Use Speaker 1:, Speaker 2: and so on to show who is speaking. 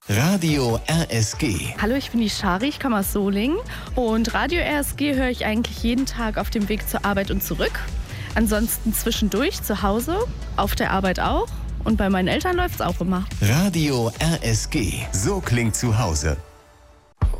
Speaker 1: Radio RSG.
Speaker 2: Hallo, ich bin die Shari, ich komme aus Solingen und Radio RSG höre ich eigentlich jeden Tag auf dem Weg zur Arbeit und zurück. Ansonsten zwischendurch zu Hause, auf der Arbeit auch und bei meinen Eltern läuft es auch immer.
Speaker 1: Radio RSG. So klingt zu Hause.